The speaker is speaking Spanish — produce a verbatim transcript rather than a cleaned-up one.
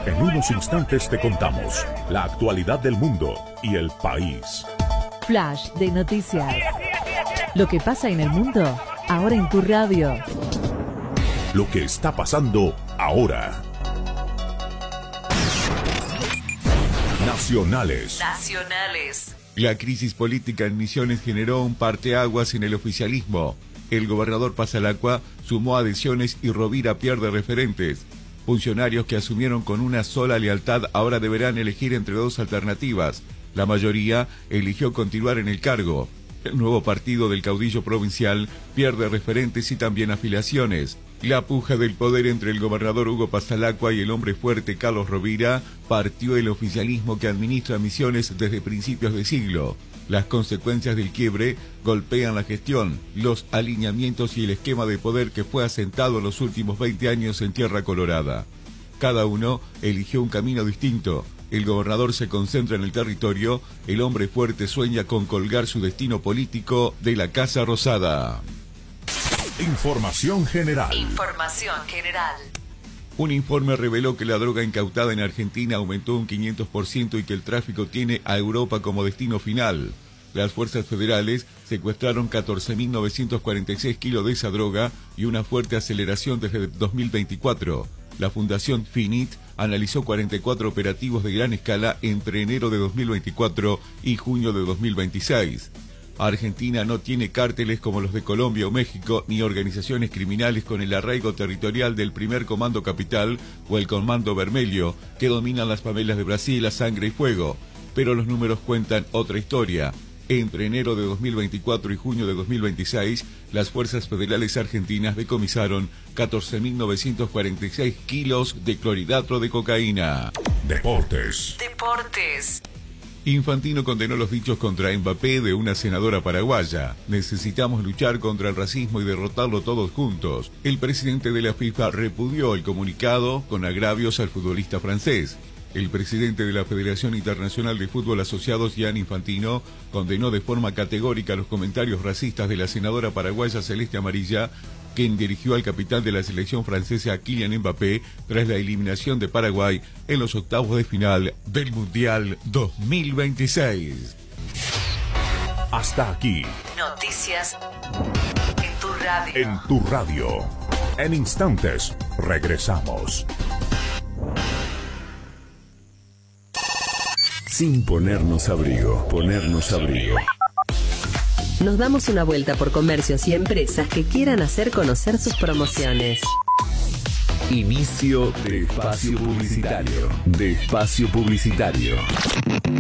En unos instantes te contamos la actualidad del mundo y el país. Flash de noticias. Lo que pasa en el mundo, ahora en tu radio. Lo que está pasando ahora. Nacionales. Nacionales. La crisis política en Misiones generó un parteaguas en el oficialismo. El gobernador Passalacqua sumó adhesiones y Rovira pierde referentes. Funcionarios que asumieron con una sola lealtad ahora deberán elegir entre dos alternativas. La mayoría eligió continuar en el cargo. El nuevo partido del caudillo provincial pierde referentes y también afiliaciones. La puja del poder entre el gobernador Hugo Passalacqua y el hombre fuerte Carlos Rovira partió el oficialismo que administra Misiones desde principios de siglo. Las consecuencias del quiebre golpean la gestión, los alineamientos y el esquema de poder que fue asentado en los últimos veinte años en Tierra Colorada. Cada uno eligió un camino distinto. El gobernador se concentra en el territorio, el hombre fuerte sueña con colgar su destino político de la Casa Rosada. Información general. Información general. Un informe reveló que la droga incautada en Argentina aumentó un quinientos por ciento y que el tráfico tiene a Europa como destino final. Las fuerzas federales secuestraron catorce mil novecientos cuarenta y seis kilos de esa droga y una fuerte aceleración desde dos mil veinticuatro. La Fundación Finit analizó cuarenta y cuatro operativos de gran escala entre enero de dos mil veinticuatro y junio de dos mil veintiséis. Argentina no tiene cárteles como los de Colombia o México, ni organizaciones criminales con el arraigo territorial del primer Comando Capital o el Comando Vermelho, que dominan las favelas de Brasil a sangre y fuego. Pero los números cuentan otra historia. Entre enero de dos mil veinticuatro y junio de dos mil veintiséis, las fuerzas federales argentinas decomisaron catorce mil novecientos cuarenta y seis kilos de clorhidrato de cocaína. Deportes. Deportes. Infantino condenó los dichos contra Mbappé de una senadora paraguaya. Necesitamos luchar contra el racismo y derrotarlo todos juntos. El presidente de la FIFA repudió el comunicado con agravios al futbolista francés. El presidente de la Federación Internacional de Fútbol Asociados, Gianni Infantino, condenó de forma categórica los comentarios racistas de la senadora paraguaya Celeste Amarilla, quien dirigió al capitán de la selección francesa Kylian Mbappé tras la eliminación de Paraguay en los octavos de final del Mundial dos mil veintiséis. Hasta aquí. Noticias en tu radio. En tu radio. En instantes, regresamos. Sin ponernos abrigo, ponernos abrigo. Nos damos una vuelta por comercios y empresas que quieran hacer conocer sus promociones. Inicio de espacio publicitario. De espacio publicitario.